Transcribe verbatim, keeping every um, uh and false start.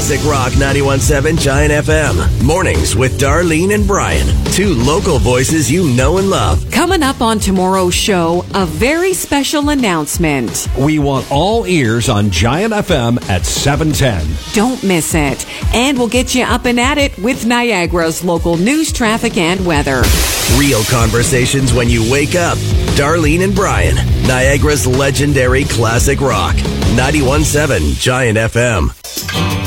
Classic Rock ninety-one point seven Giant F M. Mornings with Darlene and Brian. Two local voices you know and love. Coming up on tomorrow's show, a very special announcement. We want all ears on Giant F M at seven ten. Don't miss it. And we'll get you up and at it with Niagara's local news, traffic, and weather. Real conversations when you wake up. Darlene and Brian. Niagara's legendary Classic Rock. ninety-one point seven Giant F M.